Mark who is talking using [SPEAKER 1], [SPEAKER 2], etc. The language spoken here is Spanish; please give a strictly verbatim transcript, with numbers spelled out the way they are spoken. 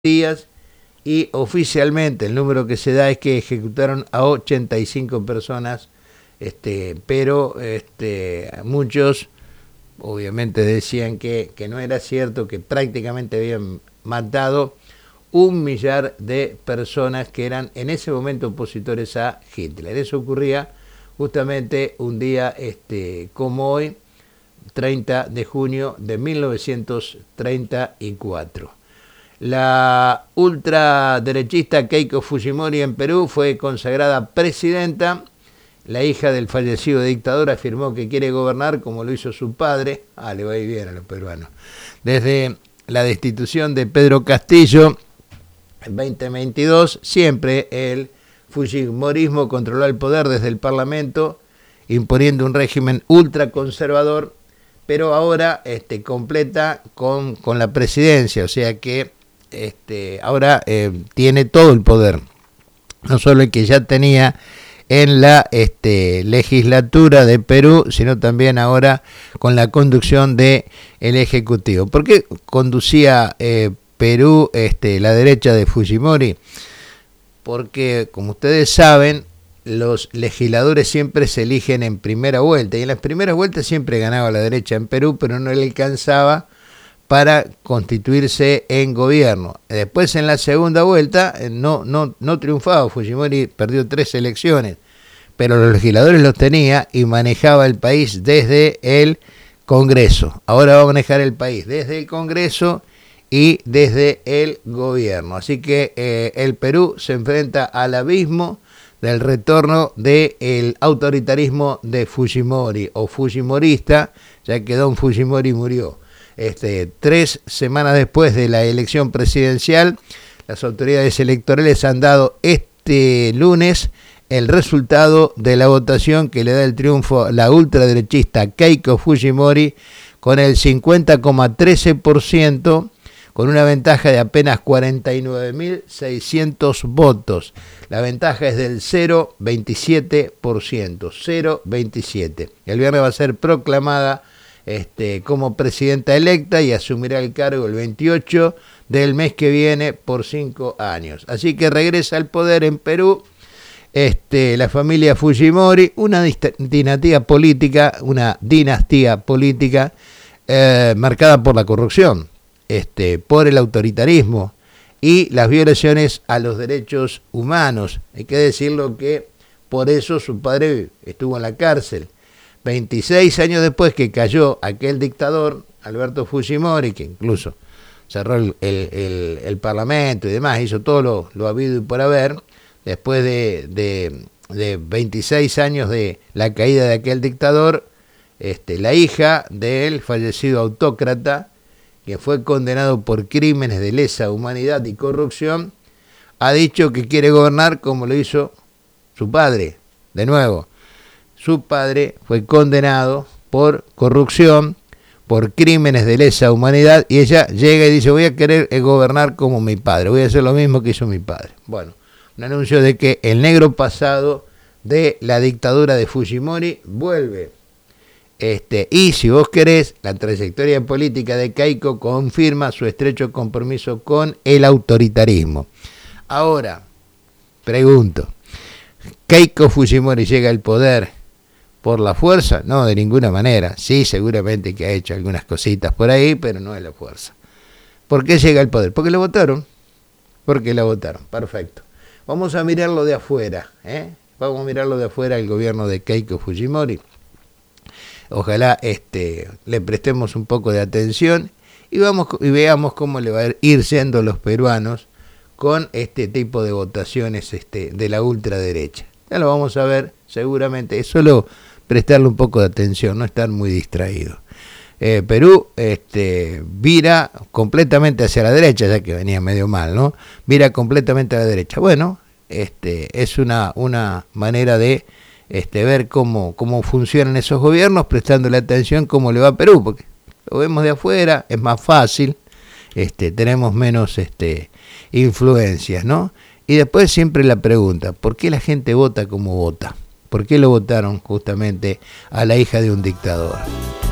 [SPEAKER 1] días y oficialmente el número que se da es que ejecutaron a ochenta y cinco personas, este, pero este, muchos obviamente decían que, que no era cierto, que prácticamente habían matado un millar de personas que eran en ese momento opositores a Hitler. Eso ocurría justamente un día este, como hoy, treinta de junio de mil novecientos treinta y cuatro. La ultraderechista Keiko Fujimori en Perú fue consagrada presidenta. La hija del fallecido dictador afirmó que quiere gobernar como lo hizo su padre. Ah, le va a ir bien a los peruanos. Desde la destitución de Pedro Castillo en veinte veintidós, siempre el fujimorismo controló el poder desde el Parlamento, imponiendo un régimen ultraconservador, pero ahora este, completa con, con la presidencia, o sea que este, ahora eh, tiene todo el poder, no solo el que ya tenía en la este, legislatura de Perú, sino también ahora con la conducción del Ejecutivo. ¿Por qué conducía eh, Perú este, la derecha de Fujimori? Porque, como ustedes saben, los legisladores siempre se eligen en primera vuelta, y en las primeras vueltas siempre ganaba la derecha en Perú, pero no le alcanzaba para constituirse en gobierno. Después, en la segunda vuelta, no, no, no triunfaba. Fujimori perdió tres elecciones, pero los legisladores los tenía y manejaba el país desde el Congreso. Ahora va a manejar el país desde el Congreso y desde el gobierno. Así que eh, el Perú se enfrenta al abismo del retorno del autoritarismo de Fujimori o fujimorista, ya que don Fujimori murió. Este, tres semanas después de la elección presidencial, las autoridades electorales han dado este lunes el resultado de la votación que le da el triunfo a la ultraderechista Keiko Fujimori con el cincuenta coma trece por ciento, con una ventaja de apenas cuarenta y nueve mil seiscientos votos. La ventaja es del cero coma veintisiete por ciento, cero coma veintisiete. El viernes va a ser proclamada este, como presidenta electa y asumirá el cargo el veintiocho del mes que viene por cinco años. Así que regresa al poder en Perú este, la familia Fujimori, una dinastía política, una dinastía política eh, marcada por la corrupción, Este, por el autoritarismo y las violaciones a los derechos humanos. Hay que decirlo que por eso su padre estuvo en la cárcel. veintiséis años después que cayó aquel dictador, Alberto Fujimori, que incluso cerró el, el, el, el Parlamento y demás, hizo todo lo, lo habido y por haber, después de, de, de veintiséis años de la caída de aquel dictador, este, la hija del fallecido autócrata, que fue condenado por crímenes de lesa humanidad y corrupción, ha dicho que quiere gobernar como lo hizo su padre. De nuevo, su padre fue condenado por corrupción, por crímenes de lesa humanidad, y ella llega y dice, voy a querer gobernar como mi padre, voy a hacer lo mismo que hizo mi padre. Bueno, un anuncio de que el negro pasado de la dictadura de Fujimori vuelve. Este, y si vos querés, la trayectoria política de Keiko confirma su estrecho compromiso con el autoritarismo. Ahora, pregunto, ¿Keiko Fujimori llega al poder por la fuerza? No, de ninguna manera. Sí, seguramente que ha hecho algunas cositas por ahí, pero no es la fuerza. ¿Por qué llega al poder? Porque lo votaron. Porque la votaron. Perfecto. Vamos a mirarlo de afuera, ¿eh? Vamos a mirarlo de afuera el gobierno de Keiko Fujimori. Ojalá este, le prestemos un poco de atención y, vamos, y veamos cómo le va a ir siendo a los peruanos con este tipo de votaciones este, de la ultraderecha. Ya lo vamos a ver seguramente, es solo prestarle un poco de atención, no estar muy distraído. Eh, Perú este, vira completamente hacia la derecha, ya que venía medio mal, ¿no? Vira completamente a la derecha. Bueno, este, es una, una manera de Este, ver cómo, cómo funcionan esos gobiernos, prestándole atención cómo le va a Perú, porque lo vemos de afuera, es más fácil, este, tenemos menos este, influencias, ¿no? Y después siempre la pregunta, ¿por qué la gente vota como vota? ¿Por qué lo votaron justamente a la hija de un dictador?